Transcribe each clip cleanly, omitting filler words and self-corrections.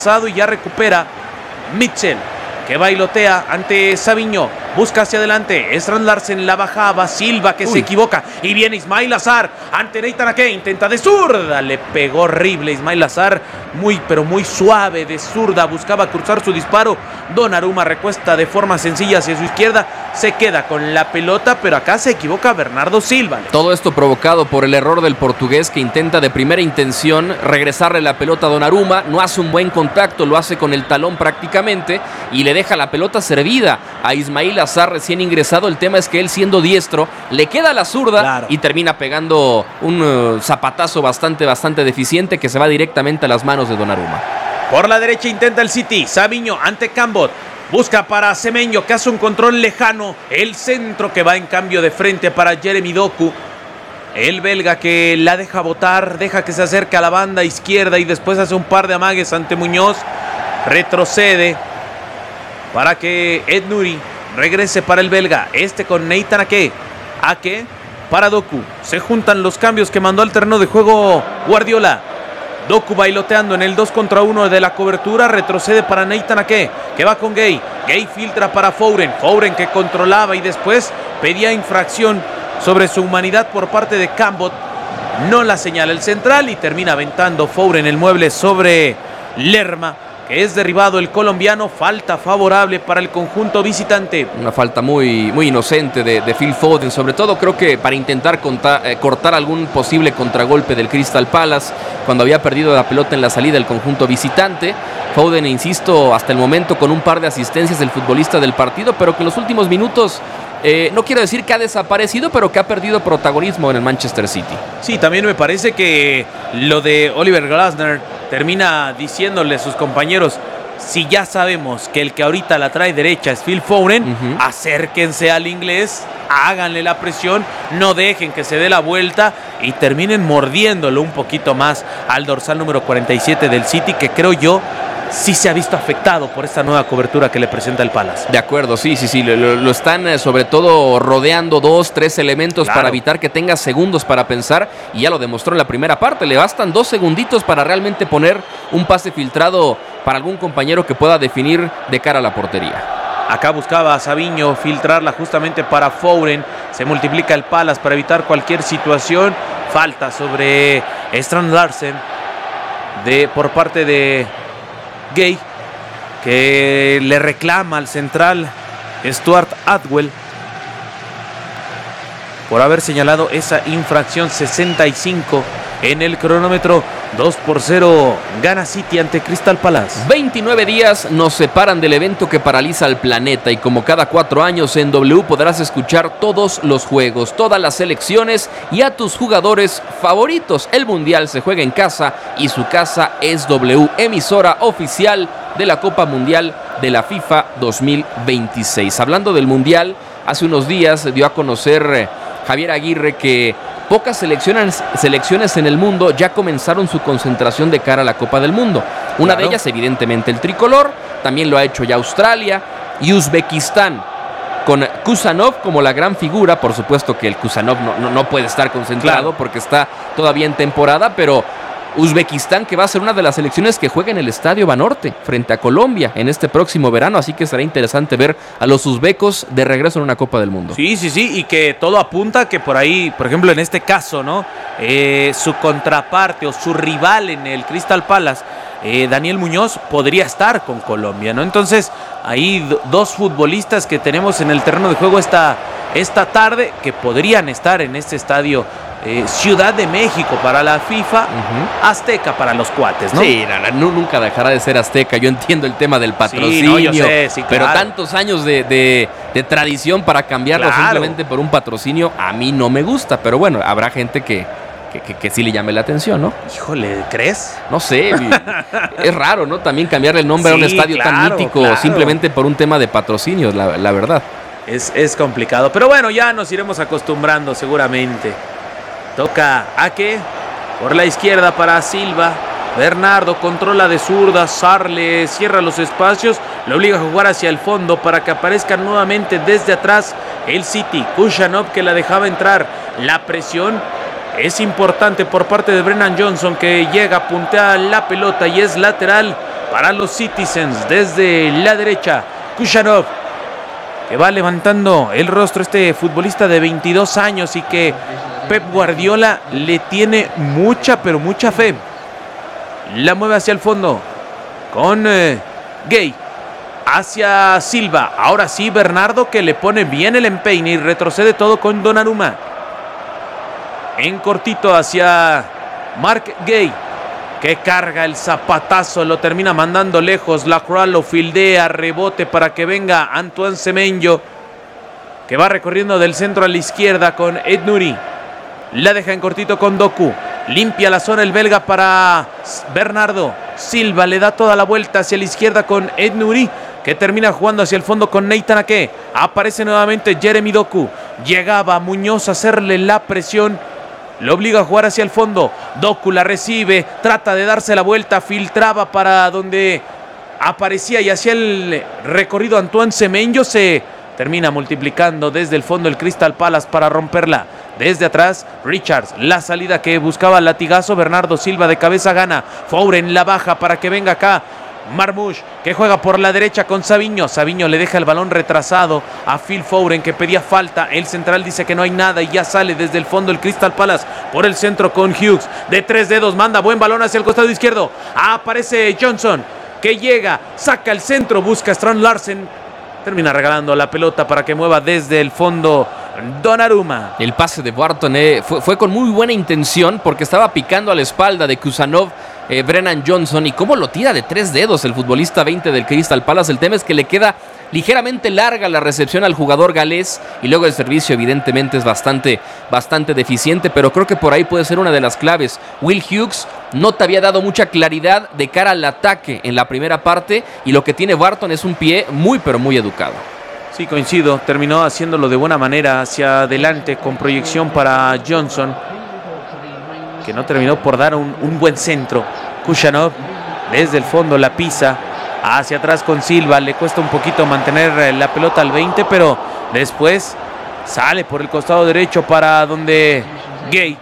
y ya recupera Mitchell, que bailotea ante Savinho, busca hacia adelante, Strand Larsen la bajaba, Silva que se equivoca, y viene Ismail Azar ante Nathan Ake, intenta de zurda, le pegó horrible Ismail Azar, pero muy suave de zurda, buscaba cruzar su disparo, Donnarumma recuesta de forma sencilla hacia su izquierda, se queda con la pelota, pero acá se equivoca Bernardo Silva. Todo esto provocado por el error del portugués, que intenta de primera intención regresarle la pelota a Donnarumma, no hace un buen contacto, lo hace con el talón prácticamente y le deja la pelota servida a Ismail Azar recién ingresado. El tema es que él, siendo diestro, le queda la zurda y termina pegando un zapatazo bastante deficiente que se va directamente a las manos de Donnarumma. Por la derecha intenta el City, Savinho ante Cambot, busca para Semenyo que hace un control lejano, el centro que va en cambio de frente para Jeremy Doku, el belga que la deja botar, deja que se acerque a la banda izquierda y después hace un par de amagues ante Muñoz, retrocede para que Ed Nuri regrese para el belga, con Nathan Ake, Ake para Doku, se juntan los cambios que mandó al terreno de juego Guardiola. Doku bailoteando en el 2 contra 1 de la cobertura, retrocede para Nathan Ake, que va con Gay filtra para Foden que controlaba y después pedía infracción sobre su humanidad por parte de Cambot, no la señala el central y termina aventando Foden el mueble sobre Lerma, que es derribado el colombiano. Falta favorable para el conjunto visitante. Una falta muy inocente de Phil Foden, sobre todo creo que para intentar cortar algún posible contragolpe del Crystal Palace cuando había perdido la pelota en la salida del conjunto visitante. Foden, insisto, hasta el momento con un par de asistencias, el futbolista del partido, pero que en los últimos minutos no quiero decir que ha desaparecido, pero que ha perdido protagonismo en el Manchester City. Sí, también me parece que lo de Oliver Glasner termina diciéndole a sus compañeros: si ya sabemos que el que ahorita la trae derecha es Phil Foden, acérquense al inglés, háganle la presión, no dejen que se dé la vuelta y terminen mordiéndolo un poquito más al dorsal número 47 del City, que creo yo sí se ha visto afectado por esta nueva cobertura que le presenta el Palace. De acuerdo, sí, lo están sobre todo rodeando 2-3 elementos para evitar que tenga segundos para pensar, y ya lo demostró en la primera parte, le bastan 2 segunditos para realmente poner un pase filtrado para algún compañero que pueda definir de cara a la portería. Acá buscaba a Savinho filtrarla justamente para Foden, se multiplica el Palace para evitar cualquier situación, falta sobre Strand Larsen por parte de Gay, que le reclama al central Stuart Atwell por haber señalado esa infracción. 65 en el cronómetro, 2-0 gana City ante Crystal Palace. 29 días nos separan del evento que paraliza al planeta, y como cada 4 años en W podrás escuchar todos los juegos, todas las selecciones y a tus jugadores favoritos. El Mundial se juega en casa y su casa es W, emisora oficial de la Copa Mundial de la FIFA 2026. Hablando del Mundial, hace unos días dio a conocer Javier Aguirre que pocas selecciones en el mundo ya comenzaron su concentración de cara a la Copa del Mundo. Una de ellas, evidentemente, el tricolor. También lo ha hecho ya Australia y Uzbekistán, con Kusanov como la gran figura. Por supuesto que el Kusanov no puede estar concentrado porque está todavía en temporada, pero Uzbekistán, que va a ser una de las selecciones que juega en el Estadio Banorte frente a Colombia en este próximo verano, así que será interesante ver a los uzbecos de regreso en una Copa del Mundo. Sí, y que todo apunta que por ahí, por ejemplo, en este caso, ¿no? Su contraparte o su rival en el Crystal Palace, Daniel Muñoz, podría estar con Colombia, ¿no? Entonces, hay 2 futbolistas que tenemos en el terreno de juego esta tarde que podrían estar en este estadio Ciudad de México para la FIFA, Azteca para los cuates, ¿no? Sí, nunca dejará de ser Azteca. Yo entiendo el tema del patrocinio, yo sé, claro. Pero tantos años de tradición para cambiarlo simplemente por un patrocinio, a mí no me gusta. Pero bueno, habrá gente que sí le llame la atención, ¿no? Híjole, ¿crees? No sé, es raro, ¿no? También cambiarle el nombre a un estadio tan mítico simplemente por un tema de patrocinio, la verdad. Es complicado, pero bueno, ya nos iremos acostumbrando seguramente. Toca Ake por la izquierda para Silva. Bernardo controla de zurda, Sarle cierra los espacios, lo obliga a jugar hacia el fondo para que aparezca nuevamente desde atrás el City. Kusanov, que la dejaba entrar. La presión es importante por parte de Brennan Johnson, que llega, puntea la pelota y es lateral para los Citizens desde la derecha. Kušanov, que va levantando el rostro, este futbolista de 22 años y que Pep Guardiola le tiene mucha, pero mucha fe. La mueve hacia el fondo con Gay. Hacia Silva. Ahora sí, Bernardo, que le pone bien el empeine y retrocede todo con Donnarumma. En cortito hacia Marc Gay, que carga el zapatazo, lo termina mandando lejos. Lacroix lo fildea, rebote para que venga Antoine Semenyo, que va recorriendo del centro a la izquierda con Ed-Nouri. La deja en cortito con Doku. Limpia la zona el belga para Bernardo Silva. Le da toda la vuelta hacia la izquierda con Ed-Nouri, que termina jugando hacia el fondo con Nathan Ake. Aparece nuevamente Jeremy Doku. Llegaba Muñoz a hacerle la presión. Lo obliga a jugar hacia el fondo. Doku la recibe. Trata de darse la vuelta. Filtraba para donde aparecía y hacía el recorrido Antoine Semenyo. Se termina multiplicando desde el fondo el Crystal Palace para romperla. Desde atrás, Richards, la salida que buscaba el latigazo. Bernardo Silva de cabeza gana. Fouren la baja para que venga acá Marmoush, que juega por la derecha con Savinho. Savinho le deja el balón retrasado a Phil Fouren, que pedía falta. El central dice que no hay nada y ya sale desde el fondo el Crystal Palace por el centro con Hughes. De 3 dedos manda buen balón hacia el costado izquierdo. Aparece Johnson, que llega, saca el centro, busca Strand Larsen. Termina regalando la pelota para que mueva desde el fondo Donnarumma. El pase de Barton fue con muy buena intención porque estaba picando a la espalda de Kušanov, Brennan Johnson, y cómo lo tira de 3 dedos el futbolista 20 del Crystal Palace. El tema es que le queda ligeramente larga la recepción al jugador galés y luego el servicio evidentemente es bastante deficiente, pero creo que por ahí puede ser una de las claves. Will Hughes no te había dado mucha claridad de cara al ataque en la primera parte y lo que tiene Barton es un pie muy pero muy educado. Sí, coincido, terminó haciéndolo de buena manera hacia adelante con proyección para Johnson, que no terminó por dar un buen centro. Kušanov desde el fondo la pisa hacia atrás con Silva. Le cuesta un poquito mantener la pelota al 20, pero después sale por el costado derecho para donde Gay.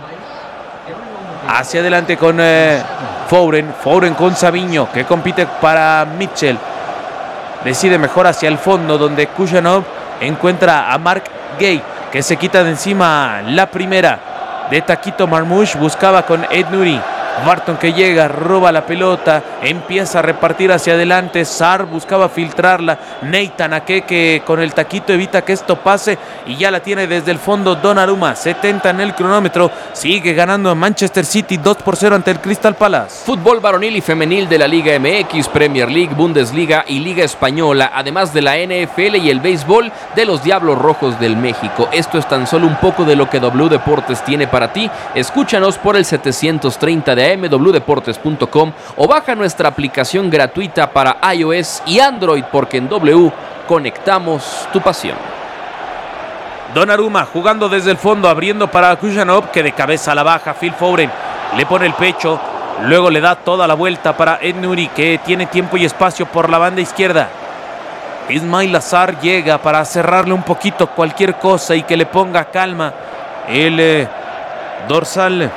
Hacia adelante con Fouren. Fouren con Savinho, que compite para Mitchell. Decide mejor hacia el fondo, donde Kušanov encuentra a Marc Gay, que se quita de encima la primera. De taquito Marmoush buscaba con Ed-Nouri. Barton, que llega, roba la pelota, empieza a repartir hacia adelante. Sarr buscaba filtrarla. Nathan Ake, que con el taquito evita que esto pase y ya la tiene desde el fondo Donnarumma. 70 en el cronómetro. Sigue ganando Manchester City 2-0 ante el Crystal Palace. Fútbol varonil y femenil de la Liga MX, Premier League, Bundesliga y Liga Española, además de la NFL y el béisbol de los Diablos Rojos del México. Esto es tan solo un poco de lo que W Deportes tiene para ti. Escúchanos por el 730 de wdeportes.com o baja nuestra aplicación gratuita para iOS y Android, porque en W conectamos tu pasión. Donnarumma jugando desde el fondo, abriendo para Kušanov, que de cabeza a la baja. Phil Fouren le pone el pecho, luego le da toda la vuelta para Ed-Nouri, que tiene tiempo y espacio por la banda izquierda. Ismail Azar llega para cerrarle un poquito cualquier cosa y que le ponga calma el dorsal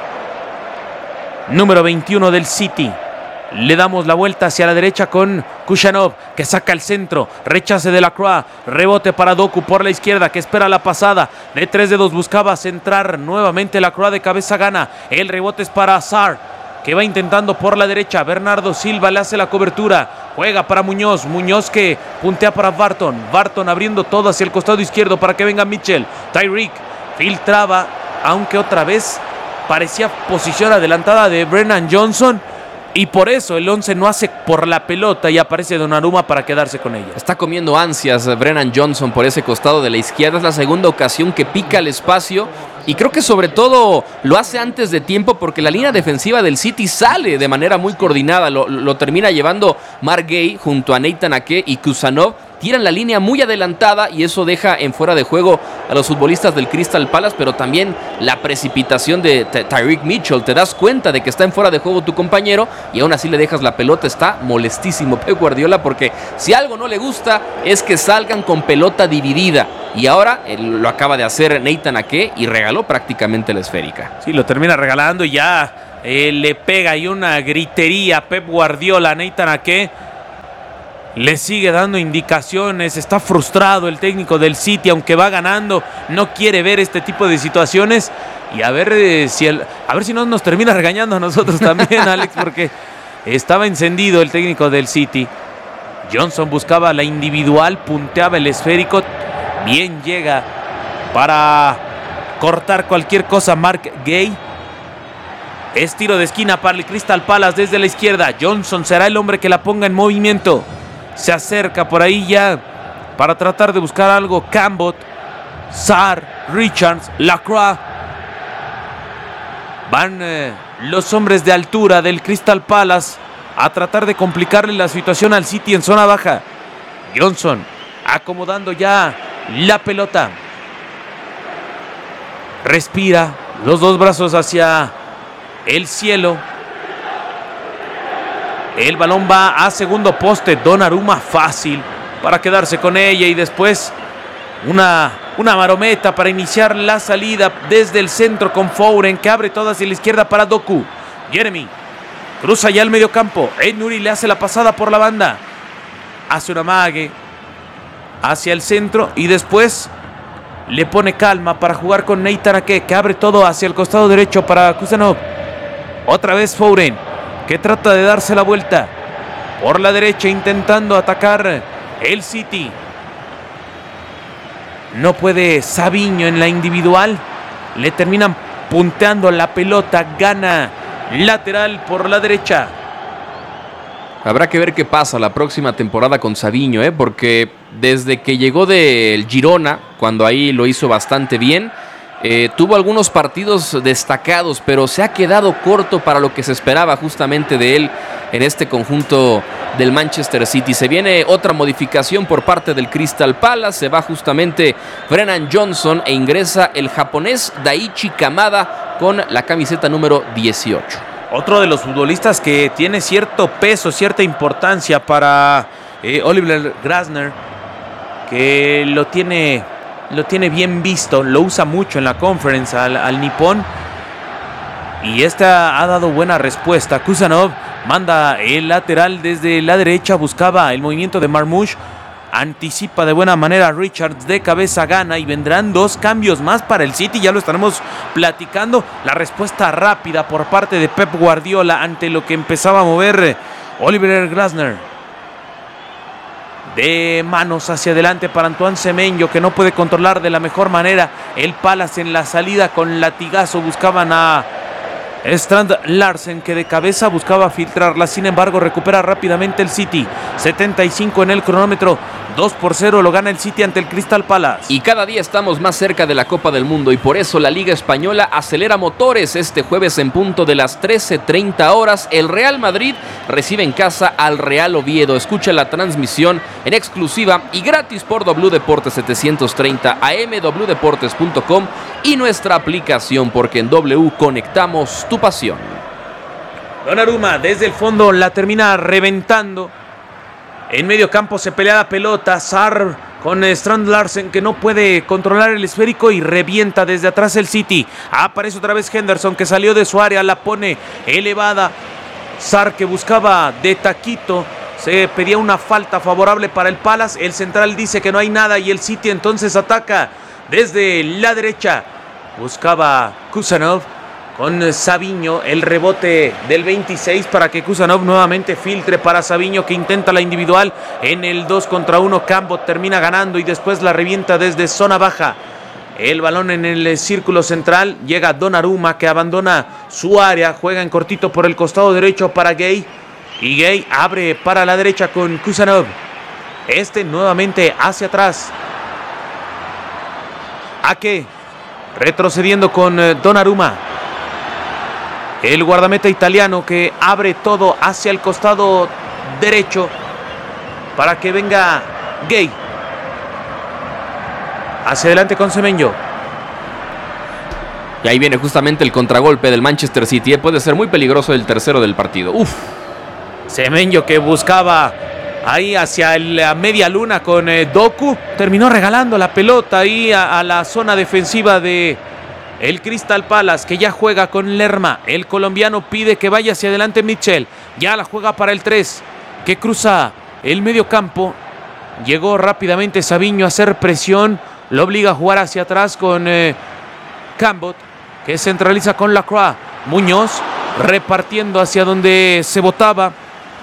número 21 del City. Le damos la vuelta hacia la derecha con Kušanov, que saca el centro, rechace de Lacroix, rebote para Doku por la izquierda, que espera la pasada. De 3 dedos buscaba centrar nuevamente Lacroix, de cabeza gana. El rebote es para Sarr, que va intentando por la derecha. Bernardo Silva le hace la cobertura, juega para Muñoz. Muñoz, que puntea para Barton. Barton abriendo todo hacia el costado izquierdo para que venga Mitchell. Tyreek filtraba, aunque otra vez parecía posición adelantada de Brennan Johnson, y por eso el 11 no hace por la pelota y aparece Donnarumma para quedarse con ella. Está comiendo ansias Brennan Johnson por ese costado de la izquierda. Es la segunda ocasión que pica el espacio y creo que sobre todo lo hace antes de tiempo, porque la línea defensiva del City sale de manera muy coordinada. Lo termina llevando Marc Gay junto a Nathan Ake y Kušanov. Tiran la línea muy adelantada y eso deja en fuera de juego a los futbolistas del Crystal Palace, pero también la precipitación de Tyreek Mitchell. Te das cuenta de que está en fuera de juego tu compañero y aún así le dejas la pelota. Está molestísimo Pep Guardiola, porque si algo no le gusta es que salgan con pelota dividida. Y ahora lo acaba de hacer Nathan Ake y regaló prácticamente la esférica. Sí, lo termina regalando y ya le pega y una gritería a Pep Guardiola. Nathan Ake le sigue dando indicaciones. Está frustrado el técnico del City, aunque va ganando. No quiere ver este tipo de situaciones. Y a ver si no nos termina regañando a nosotros también, Alex, porque estaba encendido el técnico del City. Johnson buscaba la individual, punteaba el esférico. Bien llega para cortar cualquier cosa Mark Gay. Es tiro de esquina para el Crystal Palace desde la izquierda. Johnson será el hombre que la ponga en movimiento. Se acerca por ahí ya para tratar de buscar algo. Cambot, Sarr, Richards, Lacroix. Van los hombres de altura del Crystal Palace a tratar de complicarle la situación al City en zona baja. Johnson acomodando ya la pelota. Respira, los dos brazos hacia el cielo. El balón va a segundo poste. Donnarumma fácil para quedarse con ella y después una marometa para iniciar la salida desde el centro con Foden, que abre todo hacia la izquierda para Doku. Jeremy cruza ya el medio campo. Ed-Nuri le hace la pasada por la banda. Hace una amague hacia el centro y después le pone calma para jugar con Nathan Ake, que abre todo hacia el costado derecho para Kusanov. Otra vez Foden, que trata de darse la vuelta por la derecha intentando atacar el City. No puede Savinho en la individual. Le terminan punteando la pelota. Gana lateral por la derecha. Habrá que ver qué pasa la próxima temporada con Savinho, porque desde que llegó del Girona, cuando ahí lo hizo bastante bien, tuvo algunos partidos destacados, pero se ha quedado corto para lo que se esperaba justamente de él en este conjunto del Manchester City. Se viene otra modificación por parte del Crystal Palace. Se va justamente Brennan Johnson e ingresa el japonés Daichi Kamada con la camiseta número 18. Otro de los futbolistas que tiene cierto peso, cierta importancia para Oliver Glasner, que lo tiene bien visto, lo usa mucho en la conference al nipón, y esta ha dado buena respuesta. Kusanov manda el lateral desde la derecha, buscaba el movimiento de Marmoush, anticipa de buena manera Richards, de cabeza gana y vendrán dos cambios más para el City, ya lo estaremos platicando. La respuesta rápida por parte de Pep Guardiola ante lo que empezaba a mover Oliver Glasner. De manos hacia adelante para Antoine Semenyo, que no puede controlar de la mejor manera el Palace en la salida. Con latigazo buscaban a Strand Larsen, que de cabeza buscaba filtrarla. Sin embargo, recupera rápidamente el City. 75 en el cronómetro. 2-0 lo gana el City ante el Crystal Palace. Y cada día estamos más cerca de la Copa del Mundo, y por eso la Liga Española acelera motores. Este jueves en punto de las 13:30 horas, el Real Madrid recibe en casa al Real Oviedo. Escucha la transmisión en exclusiva y gratis por W Deportes 730 AM, wdeportes.com y nuestra aplicación, porque en W conectamos tu pasión. Donnarumma desde el fondo la termina reventando. En medio campo se pelea la pelota. Sarr con Strand Larsen, que no puede controlar el esférico y revienta desde atrás el City. Aparece otra vez Henderson, que salió de su área, la pone elevada. Sarr, que buscaba de taquito, se pedía una falta favorable para el Palace. El central dice que no hay nada y el City entonces ataca desde la derecha. Buscaba Kusanov con Savinho, el rebote del 26 para que Kusanov nuevamente filtre para Savinho, que intenta la individual en el 2 contra 1. Cambot termina ganando y después la revienta desde zona baja. El balón en el círculo central, llega Donnarumma, que abandona su área, juega en cortito por el costado derecho para Gay, y Gay abre para la derecha con Kusanov. Este nuevamente hacia atrás. Ake retrocediendo con Donnarumma. El guardameta italiano, que abre todo hacia el costado derecho para que venga Gay. Hacia adelante con Semenyo. Y ahí viene justamente el contragolpe del Manchester City. Puede ser muy peligroso el tercero del partido. Semenyo, que buscaba ahí hacia la media luna con Doku. Terminó regalando la pelota ahí a la zona defensiva de el Crystal Palace, que ya juega con Lerma. El colombiano pide que vaya hacia adelante Mitchell. Ya la juega para el 3, que cruza el medio campo. Llegó rápidamente Savinho a hacer presión. Lo obliga a jugar hacia atrás con Cambot, que centraliza con Lacroix. Muñoz repartiendo hacia donde se botaba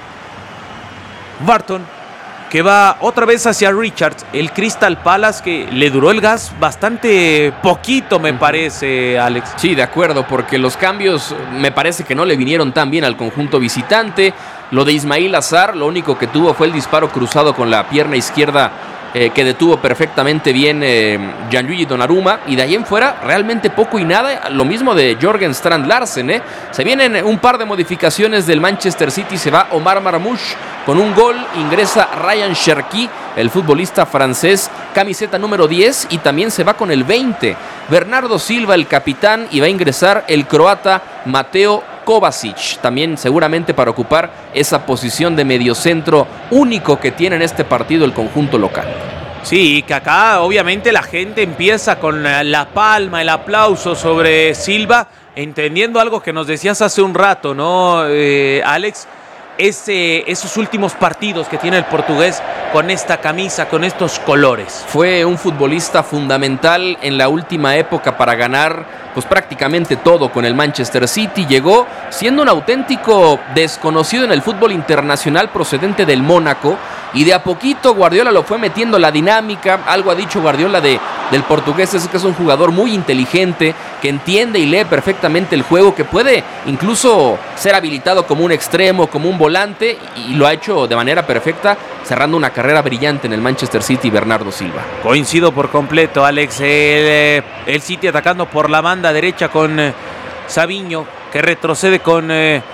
Barton, que va otra vez hacia Richards. El Crystal Palace, que le duró el gas bastante poquito, me parece, Alex. Sí, de acuerdo, porque los cambios me parece que no le vinieron tan bien al conjunto visitante. Lo de Ismail Azar, lo único que tuvo fue el disparo cruzado con la pierna izquierda, que detuvo perfectamente bien Gianluigi Donnarumma, y de ahí en fuera realmente poco y nada. Lo mismo de Jørgen Strand Larsen. Se vienen un par de modificaciones del Manchester City. Se va Omar Marmoush con un gol, ingresa Ryan Cherki, el futbolista francés, camiseta número 10, y también se va con el 20 Bernardo Silva, el capitán, y va a ingresar el croata Mateo Kovacic, también seguramente para ocupar esa posición de mediocentro único que tiene en este partido el conjunto local. Sí, que acá obviamente la gente empieza con la palma, el aplauso sobre Silva, entendiendo algo que nos decías hace un rato, ¿no, Alex? Esos últimos partidos que tiene el portugués con esta camisa, con estos colores. Fue un futbolista fundamental en la última época para ganar pues prácticamente todo con el Manchester City. Llegó siendo un auténtico desconocido en el fútbol internacional, procedente del Mónaco, y de a poquito Guardiola lo fue metiendo la dinámica. Algo ha dicho Guardiola del portugués, es que es un jugador muy inteligente, que entiende y lee perfectamente el juego, que puede incluso ser habilitado como un extremo, como un volante, y lo ha hecho de manera perfecta, cerrando una carrera brillante en el Manchester City, Bernardo Silva. Coincido por completo, Alex. El City atacando por la banda derecha con Savinho, que retrocede con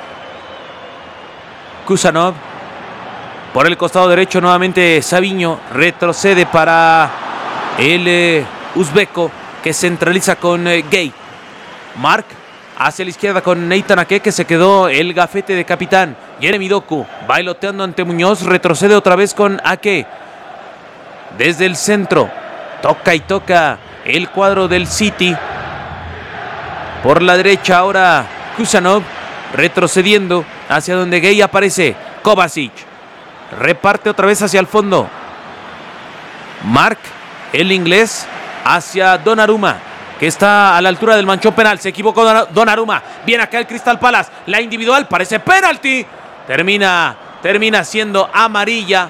Kusanov. Por el costado derecho nuevamente Savinho, retrocede para el uzbeco, que centraliza con Gay. Mark hacia la izquierda con Nathan Ake, que se quedó el gafete de capitán. Jeremy Doku bailoteando ante Muñoz, retrocede otra vez con Ake. Desde el centro, toca y toca el cuadro del City. Por la derecha ahora Kusanov, retrocediendo hacia donde Gay aparece. Kovacic reparte otra vez hacia el fondo. Mark, el inglés, hacia Donnarumma, que está a la altura del manchón penal. Se equivocó Donnarumma. Viene acá el Crystal Palace. La individual parece penalti. Termina siendo amarilla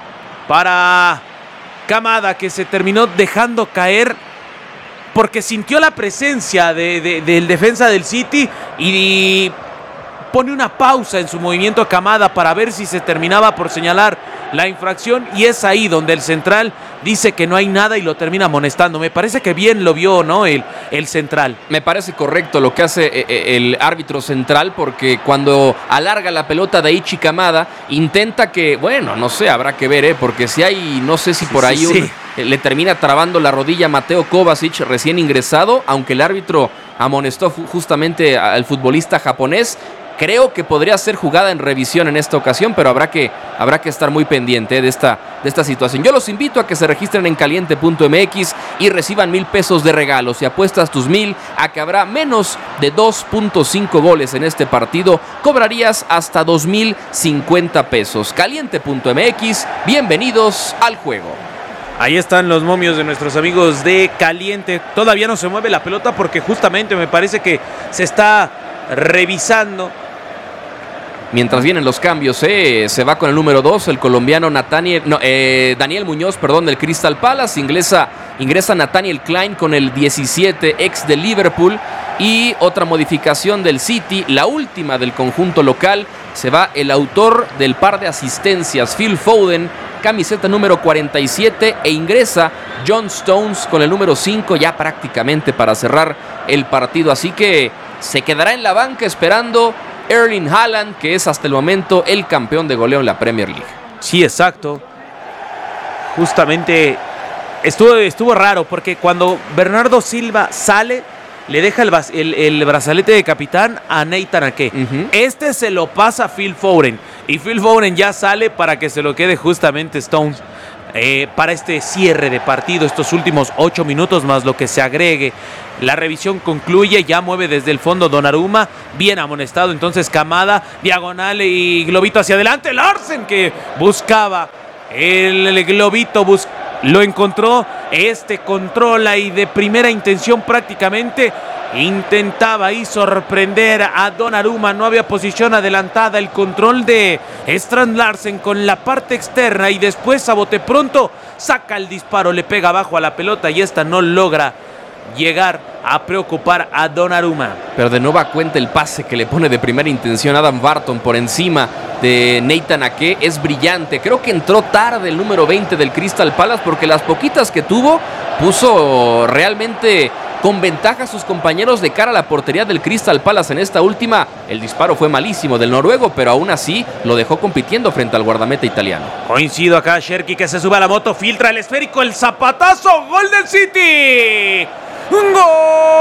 para Kamada, que se terminó dejando caer porque sintió la presencia del defensa del City y pone una pausa en su movimiento a Kamada para ver si se terminaba por señalar la infracción, y es ahí donde el central dice que no hay nada y lo termina amonestando. Me parece que bien lo vio, ¿no? El central. Me parece correcto lo que hace el árbitro central, porque cuando alarga la pelota de Ichi Kamada, intenta que, bueno, no sé, habrá que ver, porque si hay, no sé si por ahí le termina trabando la rodilla a Mateo Kovacic, recién ingresado, aunque el árbitro amonestó justamente al futbolista japonés. Creo que podría ser jugada en revisión en esta ocasión, pero habrá que estar muy pendiente de esta situación. Yo los invito a que se registren en caliente.mx y reciban 1,000 pesos de regalo. Si apuestas tus 1,000 a que habrá menos de 2.5 goles en este partido, cobrarías hasta 2,050 pesos. Caliente.mx, bienvenidos al juego. Ahí están los momios de nuestros amigos de Caliente. Todavía no se mueve la pelota porque justamente me parece que se está revisando. Mientras vienen los cambios, se va con el número 2, el colombiano Daniel Muñoz, del Crystal Palace. Ingresa Nathaniel Klein con el 17, ex de Liverpool. Y otra modificación del City, la última del conjunto local. Se va el autor del par de asistencias, Phil Foden, camiseta número 47, e ingresa John Stones con el número 5, ya prácticamente para cerrar el partido. Así que se quedará en la banca esperando Erling Haaland, que es hasta el momento el campeón de goleo en la Premier League. Sí, exacto. Justamente estuvo raro porque cuando Bernardo Silva sale, le deja el brazalete de capitán a Nathan Ake. Este se lo pasa a Phil Foden y Phil Foden ya sale para que se lo quede justamente Stones. Para este cierre de partido, estos últimos 8 minutos más lo que se agregue La revisión concluye, ya mueve desde el fondo Donnarumma, bien amonestado entonces Kamada, diagonal y globito hacia adelante. Larsen que buscaba el globito, lo encontró, controla y de primera intención prácticamente intentaba ahí sorprender a Donnarumma. No había posición adelantada, el control de Strand Larsen con la parte externa y después a bote pronto saca el disparo, le pega abajo a la pelota y esta no logra llegar a preocupar a Donnarumma. Pero de nueva cuenta el pase que le pone de primera intención Adam Barton por encima de Nathan Ake es brillante. Creo que entró tarde el número 20 del Crystal Palace porque las poquitas que tuvo puso realmente con ventaja a sus compañeros de cara a la portería del Crystal Palace. En esta última el disparo fue malísimo del noruego, pero aún así lo dejó compitiendo frente al guardameta italiano. Coincido acá, Cherki que se sube a la moto, filtra el esférico, el zapatazo, gol del City. ¡Gol!